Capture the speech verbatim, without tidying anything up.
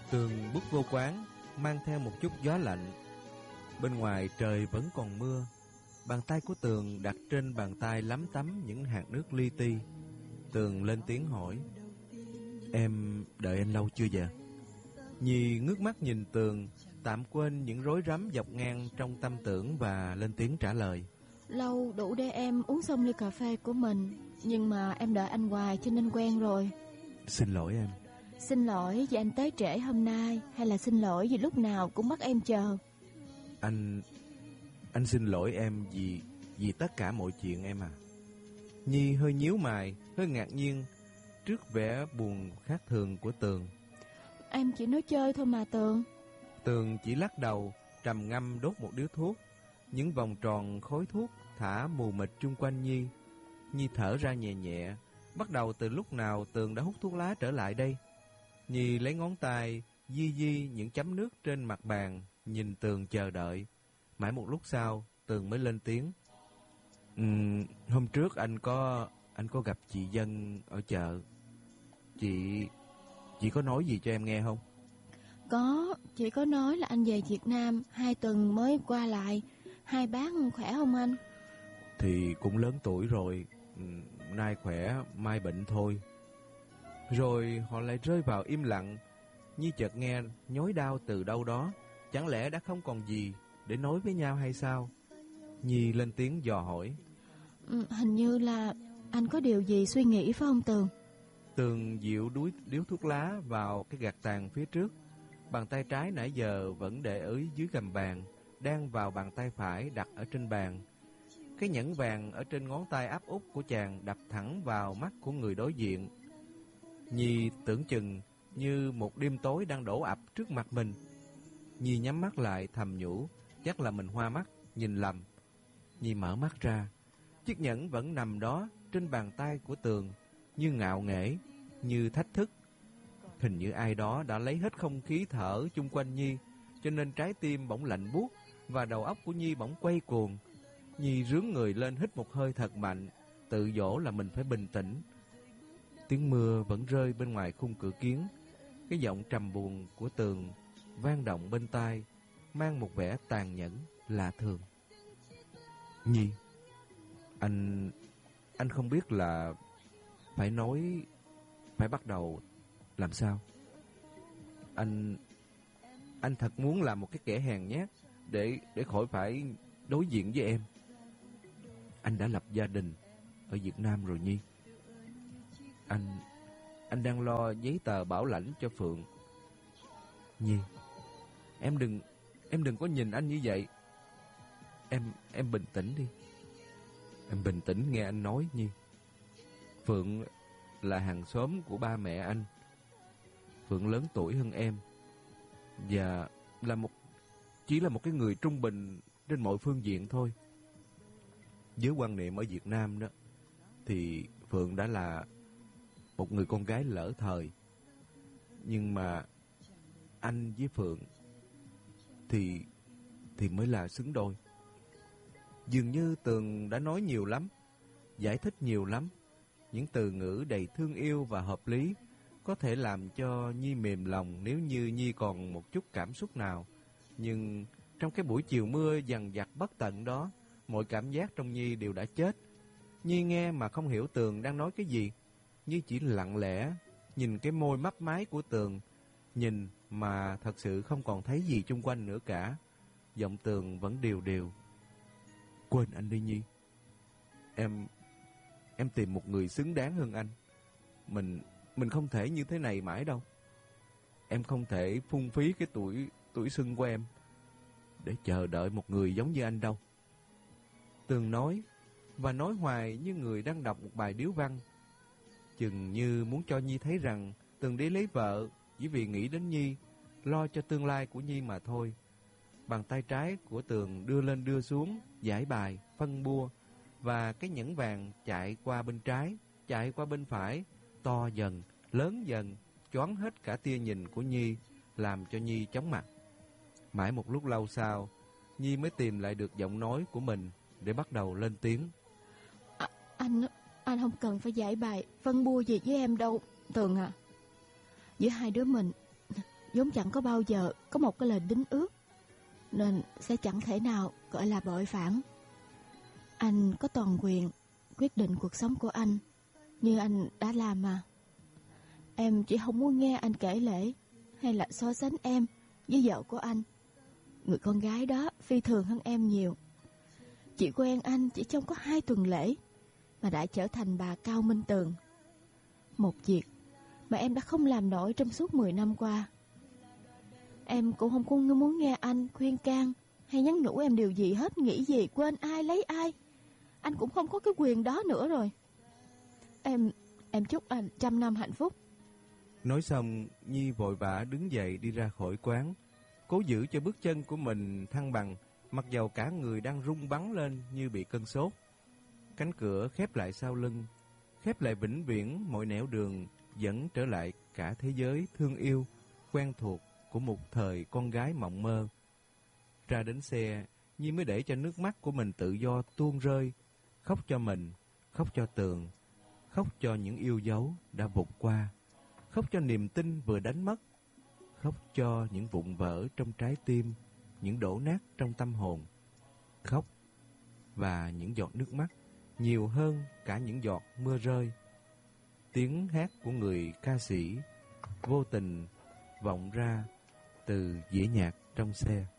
Tường bước vô quán, mang theo một chút gió lạnh. Bên ngoài trời vẫn còn mưa. Bàn tay của Tường đặt trên bàn tay lấm tấm những hạt nước li ti. Tường lên tiếng hỏi: "Em đợi anh lâu chưa vậy?" Nhi ngước mắt nhìn Tường, tạm quên những rối rắm dọc ngang trong tâm tưởng và lên tiếng trả lời: "Lâu đủ để em uống xong ly cà phê của mình, nhưng mà em đợi anh hoài cho nên quen rồi." "Xin lỗi em." "Xin lỗi vì anh tới trễ hôm nay, hay là xin lỗi vì lúc nào cũng bắt em chờ?" Anh... anh xin lỗi em vì... vì tất cả mọi chuyện em à." Nhi hơi nhíu mày, hơi ngạc nhiên trước vẻ buồn khác thường của Tường. "Em chỉ nói chơi thôi mà Tường." Tường chỉ lắc đầu, trầm ngâm đốt một điếu thuốc. Những vòng tròn khói thuốc thả mù mịt chung quanh Nhi. Nhi thở ra nhẹ nhẹ. Bắt đầu từ lúc nào Tường đã hút thuốc lá trở lại đây? Nhi lấy ngón tay di di những chấm nước trên mặt bàn, nhìn Tường chờ đợi. Mãi một lúc sau, Tường mới lên tiếng: uhm, "Hôm trước anh có anh có gặp chị Dân ở chợ. Chị chị có nói gì cho em nghe không?" "Có, chị có nói là anh về Việt Nam hai tuần mới qua lại. Hai bác khỏe không anh?" "Thì cũng lớn tuổi rồi, nay khỏe, mai bệnh thôi." Rồi họ lại rơi vào im lặng. Nhi chợt nghe nhói đau từ đâu đó. Chẳng lẽ đã không còn gì để nói với nhau hay sao? Nhi lên tiếng dò hỏi: ừ, "Hình như là anh có điều gì suy nghĩ phải không Tường?" Tường dịu đuối điếu thuốc lá vào cái gạt tàn phía trước. Bàn tay trái nãy giờ vẫn để ở dưới gầm bàn, đang vào bàn tay phải đặt ở trên bàn. Cái nhẫn vàng ở trên ngón tay áp út của chàng đập thẳng vào mắt của người đối diện. Nhi tưởng chừng như một đêm tối đang đổ ập trước mặt mình. Nhi nhắm mắt lại thầm nhủ, chắc là mình hoa mắt, nhìn lầm. Nhi mở mắt ra, chiếc nhẫn vẫn nằm đó trên bàn tay của Tường, như ngạo nghễ, như thách thức. Hình như ai đó đã lấy hết không khí thở chung quanh Nhi, cho nên trái tim bỗng lạnh buốt và đầu óc của Nhi bỗng quay cuồng. Nhi rướn người lên hít một hơi thật mạnh, tự dỗ là mình phải bình tĩnh. Tiếng mưa vẫn rơi bên ngoài khung cửa kiến. Cái giọng trầm buồn của Tường vang động bên tai, mang một vẻ tàn nhẫn lạ thường: "Nhi, anh anh không biết là phải nói, phải bắt đầu làm sao. Anh anh thật muốn làm một cái kẻ hèn nhát để để khỏi phải đối diện với em. Anh đã lập gia đình ở Việt Nam rồi Nhi. Anh anh đang lo giấy tờ bảo lãnh cho Phượng. Nhi, em đừng em đừng có nhìn anh như vậy. Em em bình tĩnh đi. Em bình tĩnh nghe anh nói Nhi. Phượng là hàng xóm của ba mẹ anh. Phượng lớn tuổi hơn em và là một chỉ là một cái người trung bình trên mọi phương diện thôi. Với quan niệm ở Việt Nam đó thì Phượng đã là một người con gái lỡ thời. Nhưng mà anh với Phượng thì thì mới là xứng đôi." Dường như Tường đã nói nhiều lắm, giải thích nhiều lắm. Những từ ngữ đầy thương yêu và hợp lý có thể làm cho Nhi mềm lòng nếu như Nhi còn một chút cảm xúc nào. Nhưng trong cái buổi chiều mưa dằn vặt bất tận đó, mọi cảm giác trong Nhi đều đã chết. Nhi nghe mà không hiểu Tường đang nói cái gì. Nhi chỉ lặng lẽ nhìn cái môi mấp máy của Tường, nhìn mà thật sự không còn thấy gì chung quanh nữa cả. Giọng Tường vẫn đều đều: "Quên anh đi Nhi. Em Em tìm một người xứng đáng hơn anh. Mình Mình không thể như thế này mãi đâu. Em không thể phung phí cái tuổi tuổi xuân của em để chờ đợi một người giống như anh đâu." Tường nói, và nói hoài như người đang đọc một bài điếu văn. Chừng như muốn cho Nhi thấy rằng Tường đi lấy vợ chỉ vì nghĩ đến Nhi, lo cho tương lai của Nhi mà thôi. Bàn tay trái của Tường đưa lên đưa xuống, giải bài, phân bua, và cái nhẫn vàng chạy qua bên trái, chạy qua bên phải, to dần, lớn dần, choáng hết cả tia nhìn của Nhi, làm cho Nhi chóng mặt. Mãi một lúc lâu sau, Nhi mới tìm lại được giọng nói của mình để bắt đầu lên tiếng: À, anh anh không cần phải giải bài phân bua gì với em đâu Tường à. Giữa hai đứa mình vốn chẳng có bao giờ có một cái lời đính ước, nên sẽ chẳng thể nào gọi là bội phản. Anh có toàn quyền quyết định cuộc sống của anh, như anh đã làm mà. Em chỉ không muốn nghe anh kể lể hay là so sánh em với vợ của anh. Người con gái đó phi thường hơn em nhiều. Chị quen anh chỉ trong có hai tuần lễ mà đã trở thành bà Cao Minh Tường. Một việc mà em đã không làm nổi trong suốt mười năm qua. Em cũng không có muốn nghe anh khuyên can hay nhắn nhủ em điều gì hết. Nghĩ gì, quên ai, lấy ai, anh cũng không có cái quyền đó nữa rồi. Em Em chúc anh trăm năm hạnh phúc. Nói xong, Nhi vội vã đứng dậy đi ra khỏi quán, cố giữ cho bước chân của mình thăng bằng, mặc dầu cả người đang rung bắn lên như bị cơn sốt. Cánh cửa khép lại sau lưng, khép lại vĩnh viễn mọi nẻo đường dẫn trở lại cả thế giới thương yêu, quen thuộc của một thời con gái mộng mơ. Ra đến xe, Nhi mới để cho nước mắt của mình tự do tuôn rơi, khóc cho mình, khóc cho Tường, khóc cho những yêu dấu đã vụt qua, khóc cho niềm tin vừa đánh mất, khóc cho những vụn vỡ trong trái tim, những đổ nát trong tâm hồn. Khóc và những giọt nước mắt nhiều hơn cả những giọt mưa rơi. Tiếng hát của người ca sĩ vô tình vọng ra từ dĩa nhạc trong xe.